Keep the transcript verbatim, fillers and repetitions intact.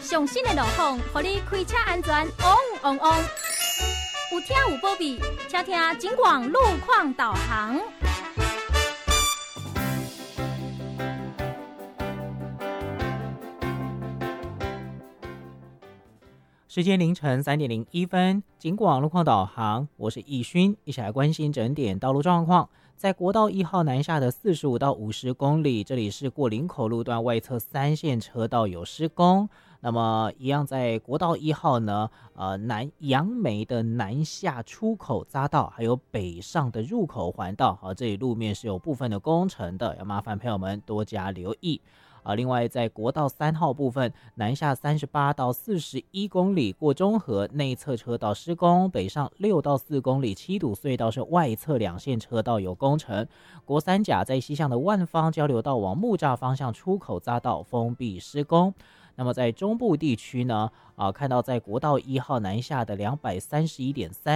上新的路况，让你开车安全旺旺旺。有听有保庇，请听警广路况导航。 时间凌晨三点零一分，警广路况导航，我是易勋，一起来关心整点道路状况。在国道一号南下的四十五到五十公里，这里是过林口路段外侧三线车道有施工。那么一样在国道一号呢，呃，南杨梅的南下出口匝道，还有北上的入口环道，好，这里路面是有部分的工程的，要麻烦朋友们多加留意。啊，另外在国道三号部分，南下三十八到四十一公里过中和内侧车道施工，北上六到四公里七堵隧道是外侧两线车道有工程。国三甲在西向的万方交流道往木栅方向出口匝道封闭施工。那么在中部地区呢，啊，看到在国道一号南下的两百三十一点三